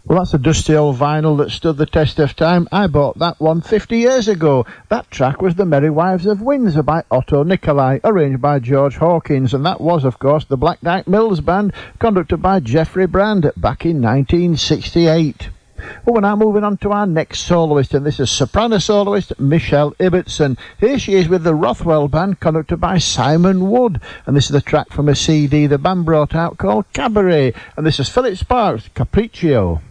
Well, that's a dusty old vinyl that stood the test of time. I bought that one 50 years ago. That track was The Merry Wives of Windsor by Otto Nicolai, arranged by George Hawkins, and that was, of course, the Black Dyke Mills Band, conducted by Geoffrey Brand back in 1968. Well, we're now moving on to our next soloist, and this is soprano soloist Michelle Ibbotson. Here she is with the Rothwell Band, conducted by Simon Wood, and this is the track from a CD the band brought out called Cabaret, and this is Philip Sparks, Capriccio.